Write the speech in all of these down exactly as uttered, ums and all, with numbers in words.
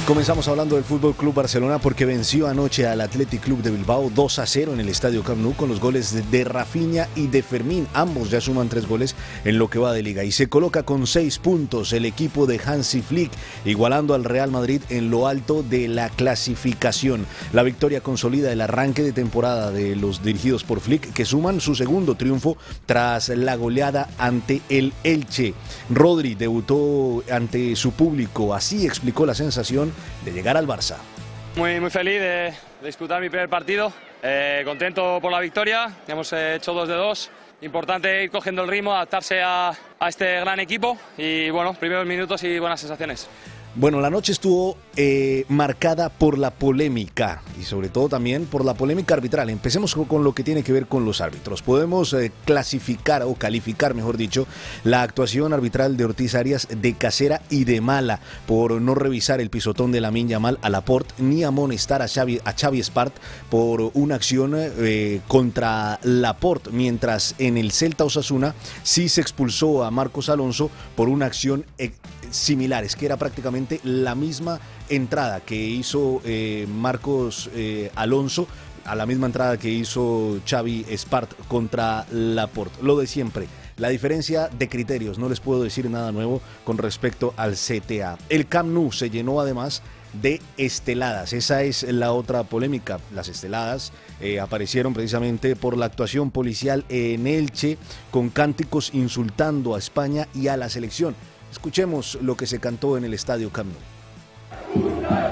Comenzamos hablando del Fútbol Club Barcelona porque venció anoche al Athletic Club de Bilbao dos a cero en el estadio Camp Nou con los goles de, de Rafinha y de Fermín. Ambos ya suman tres goles en lo que va de liga y se coloca con seis puntos el equipo de Hansi Flick, igualando al Real Madrid en lo alto de la clasificación. La victoria consolida el arranque de temporada de los dirigidos por Flick, que suman su segundo triunfo tras la goleada ante el Elche. Rodri debutó ante su público, así explicó la sensación de llegar al Barça. Muy, muy feliz de, de disputar mi primer partido, eh, contento por la victoria, hemos hecho dos de dos, importante ir cogiendo el ritmo, adaptarse a, a este gran equipo y bueno, primeros minutos y buenas sensaciones. Bueno, la noche estuvo eh, marcada por la polémica y sobre todo también por la polémica arbitral. Empecemos con lo que tiene que ver con los árbitros. Podemos eh, clasificar o calificar, mejor dicho, la actuación arbitral de Ortiz Arias de casera y de mala por no revisar el pisotón de Lamine Yamal a Laporte ni amonestar a Xavi, a Xavi Espart por una acción eh, contra Laporte, mientras en el Celta Osasuna sí se expulsó a Marcos Alonso por una acción eh, similar, es que era prácticamente la misma entrada que hizo eh, Marcos eh, Alonso, a la misma entrada que hizo Xavi Espart contra Laporte. Lo de siempre, la diferencia de criterios, no les puedo decir nada nuevo con respecto al C T A. El Camp Nou se llenó además de esteladas, esa es la otra polémica. Las esteladas eh, aparecieron precisamente por la actuación policial en Elche, con cánticos insultando a España y a la selección. Escuchemos lo que se cantó en el estadio Camp Nou.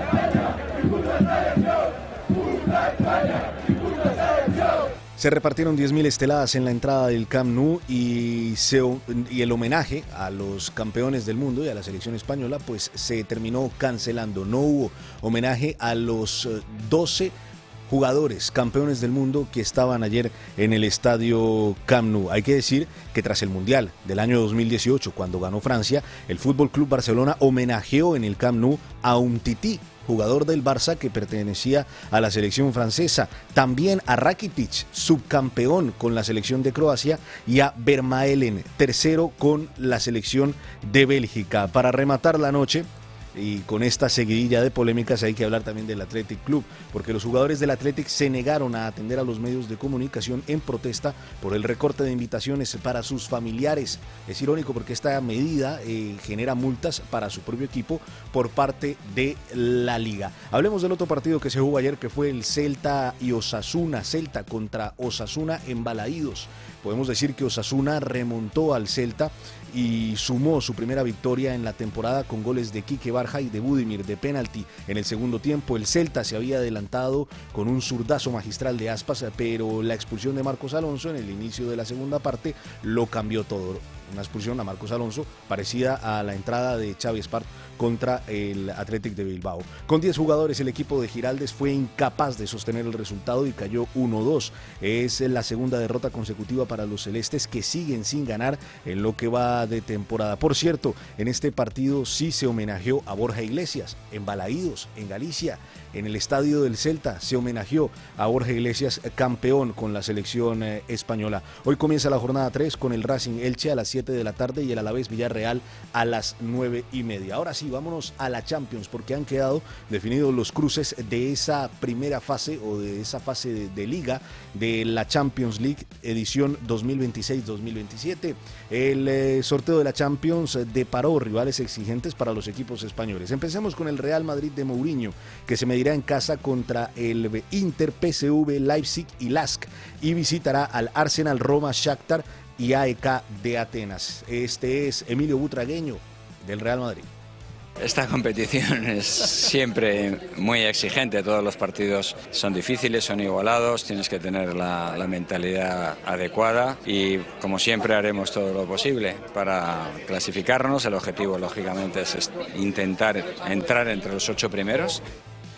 Se repartieron diez mil esteladas en la entrada del Camp Nou y, se, y el homenaje a los campeones del mundo y a la selección española pues se terminó cancelando. No hubo homenaje a los doce jugadores campeones del mundo que estaban ayer en el estadio Camp Nou. Hay que decir que tras el Mundial del año dos mil dieciocho, cuando ganó Francia, el Fútbol Club Barcelona homenajeó en el Camp Nou a Umtiti, jugador del Barça que pertenecía a la selección francesa, también a Rakitic, subcampeón con la selección de Croacia, y a Vermaelen, tercero con la selección de Bélgica. Para rematar la noche, y con esta seguidilla de polémicas, hay que hablar también del Athletic Club, porque los jugadores del Athletic se negaron a atender a los medios de comunicación en protesta por el recorte de invitaciones para sus familiares. Es irónico porque esta medida eh, genera multas para su propio equipo por parte de la Liga. Hablemos del otro partido que se jugó ayer, que fue el Celta y Osasuna. Celta contra Osasuna en Balaídos. Podemos decir que Osasuna remontó al Celta y sumó su primera victoria en la temporada con goles de Quique Barja y de Budimir de penalti en el segundo tiempo. El Celta se había adelantado con un zurdazo magistral de Aspas, pero la expulsión de Marcos Alonso en el inicio de la segunda parte lo cambió todo. Una expulsión a Marcos Alonso parecida a la entrada de Xavi Espart contra el Athletic de Bilbao. Con diez jugadores, el equipo de Giraldez fue incapaz de sostener el resultado y cayó uno dos. Es la segunda derrota consecutiva para los celestes, que siguen sin ganar en lo que va de temporada. Por cierto, en este partido sí se homenajeó a Borja Iglesias, en Balaídos, en Galicia. En el estadio del Celta se homenajeó a Borja Iglesias, campeón con la selección eh, española. Hoy comienza la jornada tres con el Racing Elche a las siete de la tarde y el Alavés Villarreal a las nueve y media. Ahora sí, vámonos a la Champions, porque han quedado definidos los cruces de esa primera fase o de esa fase de, de liga de la Champions League edición dos mil veintiséis dos mil veintisiete. El eh, sorteo de la Champions deparó rivales exigentes para los equipos españoles. Empecemos con el Real Madrid de Mourinho, que se medirá en casa contra el Inter, P S V, Leipzig y Lask, y visitará al Arsenal, Roma, Shakhtar y A E K de Atenas. Este es Emilio Butragueño del Real Madrid. Esta competición es siempre muy exigente, todos los partidos son difíciles, son igualados, tienes que tener la, la mentalidad adecuada y como siempre haremos todo lo posible para clasificarnos. El objetivo lógicamente es intentar entrar entre los ocho primeros.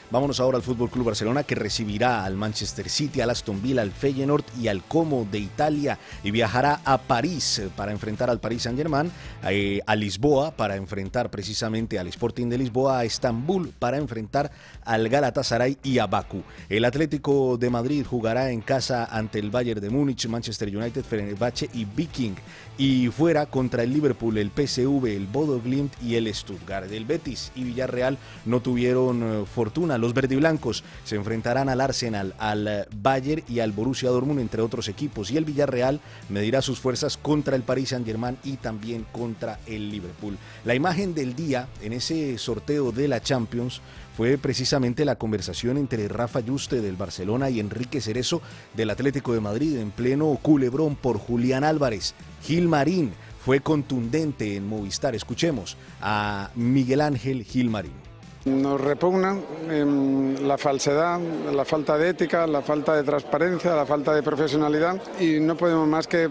Vámonos ahora al Fútbol Club Barcelona, que recibirá al Manchester City, al Aston Villa, al Feyenoord y al Como de Italia, y viajará a París para enfrentar al Paris Saint-Germain, eh, a Lisboa para enfrentar precisamente al Sporting de Lisboa, a Estambul para enfrentar al Galatasaray y a Bakú. El Atlético de Madrid jugará en casa ante el Bayern de Múnich, Manchester United, Fenerbahce y Viking, y fuera contra el Liverpool, el P S V, el Bodo Glimt y el Stuttgart. El Betis y Villarreal no tuvieron uh, fortuna. Los verdiblancos se enfrentarán al Arsenal, al Bayern y al Borussia Dortmund, entre otros equipos, y el Villarreal medirá sus fuerzas contra el Paris Saint-Germain y también contra el Liverpool. La imagen del día en ese sorteo de la Champions fue precisamente la conversación entre Rafa Yuste del Barcelona y Enrique Cerezo del Atlético de Madrid en pleno culebrón por Julián Álvarez. Gil Marín fue contundente en Movistar. Escuchemos a Miguel Ángel Gil Marín. Nos repugna eh, la falsedad, la falta de ética, la falta de transparencia, la falta de profesionalidad, y no podemos más que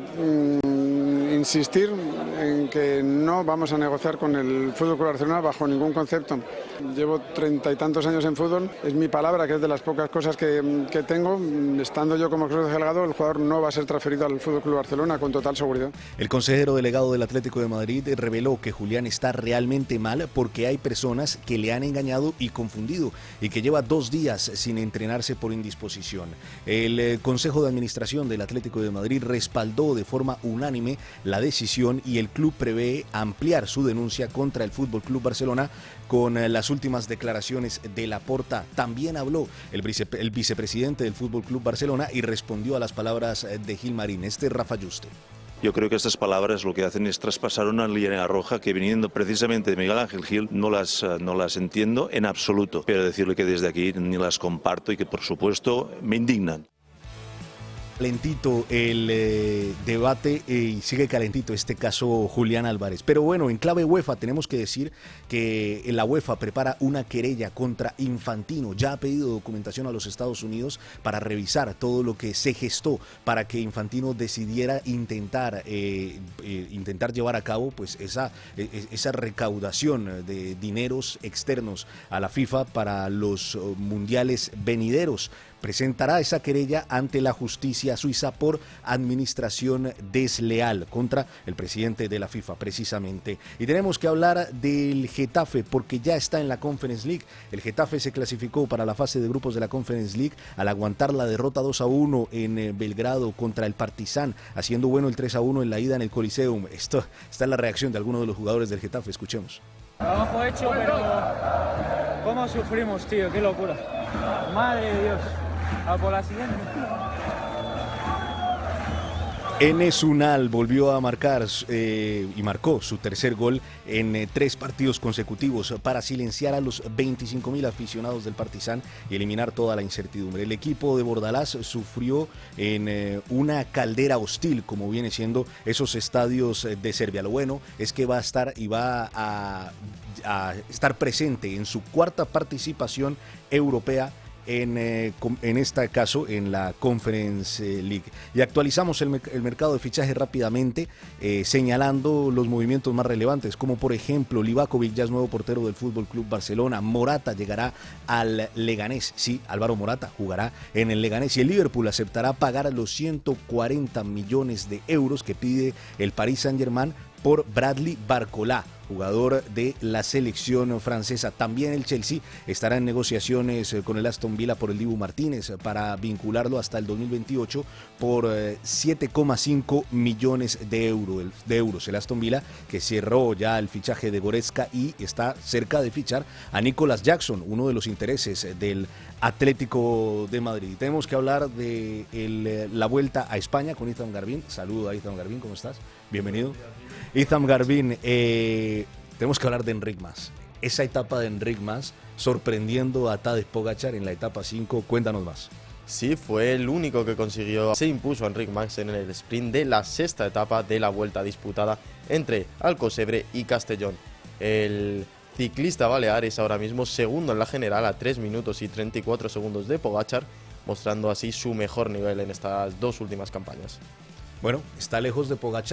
mm, insistir en que no vamos a negociar con el Fútbol Club Barcelona bajo ningún concepto. Llevo treinta y tantos años en fútbol, es mi palabra, que es de las pocas cosas que, que tengo. Estando yo como Cruz Delgado, el jugador no va a ser transferido al Fútbol Club Barcelona con total seguridad. El consejero delegado del Atlético de Madrid reveló que Julián está realmente mal porque hay personas que le han engañado y confundido, y que lleva dos días sin entrenarse por indisposición. El eh, Consejo de Administración del Atlético de Madrid respaldó de forma unánime la decisión, y el club prevé ampliar su denuncia contra el Fútbol Club Barcelona con eh, las últimas declaraciones de Laporta. También habló el, vice, el vicepresidente del Fútbol Club Barcelona y respondió a las palabras de Gil Marín. Este es Rafa Yuste. Yo creo que estas palabras lo que hacen es traspasar una línea roja que, viniendo precisamente de Miguel Ángel Gil, no las, no las entiendo en absoluto, pero decirle que desde aquí ni las comparto y que por supuesto me indignan. Calentito el eh, debate eh, y sigue calentito este caso Julián Álvarez. Pero bueno, en clave UEFA tenemos que decir que la UEFA prepara una querella contra Infantino. Ya ha pedido documentación a los Estados Unidos para revisar todo lo que se gestó para que Infantino decidiera intentar eh, eh, intentar llevar a cabo pues esa, eh, esa recaudación de dineros externos a la FIFA para los uh, mundiales venideros. Presentará esa querella ante la justicia suiza por administración desleal contra el presidente de la FIFA, precisamente. Y tenemos que hablar del Getafe, porque ya está en la Conference League. El Getafe se clasificó para la fase de grupos de la Conference League al aguantar la derrota dos a uno en Belgrado contra el Partizan, haciendo bueno el tres a uno en la ida en el Coliseum. Esto, esta es la reacción de algunos de los jugadores del Getafe. Escuchemos. Trabajo hecho, pero ¿cómo sufrimos, tío? Qué locura. Madre de Dios. A por la siguiente. Enes Unal volvió a marcar eh, y marcó su tercer gol en eh, tres partidos consecutivos para silenciar a los veinticinco mil aficionados del Partizan y eliminar toda la incertidumbre. El equipo de Bordalás sufrió en eh, una caldera hostil, como viene siendo esos estadios de Serbia. Lo bueno es que va a estar y va a, a estar presente en su cuarta participación europea En, eh, en este caso en la Conference League. Y actualizamos el, el mercado de fichaje rápidamente, eh, señalando los movimientos más relevantes, como por ejemplo Livakovic ya es nuevo portero del Fútbol Club Barcelona. Morata llegará al Leganés, sí, Álvaro Morata jugará en el Leganés, y el Liverpool aceptará pagar los ciento cuarenta millones de euros que pide el Paris Saint-Germain por Bradley Barcola, jugador de la selección francesa. También el Chelsea estará en negociaciones con el Aston Villa por el Dibu Martínez para vincularlo hasta el dos mil veintiocho por siete coma cinco millones de euros. De euros. El Aston Villa, que cerró ya el fichaje de Goretzka y está cerca de fichar a Nicolas Jackson, uno de los intereses del Atlético de Madrid. Tenemos que hablar de el, la vuelta a España con Izam Garbin. Saludo a Izam Garbin, ¿cómo estás? Bienvenido. Izam Garbin, eh, tenemos que hablar de Enric Mas. Esa etapa de Enric Mas sorprendiendo a Tadej Pogačar en la etapa cinco. Cuéntanos más. Sí, fue el único que consiguió. Se impuso a Enric Mas en el sprint de la sexta etapa de la vuelta disputada entre Alcocebre y Castellón. El ciclista balear es ahora mismo segundo en la general a tres minutos y treinta y cuatro segundos de Pogačar, mostrando así su mejor nivel en estas dos últimas campañas. Bueno, está lejos de Pogačar.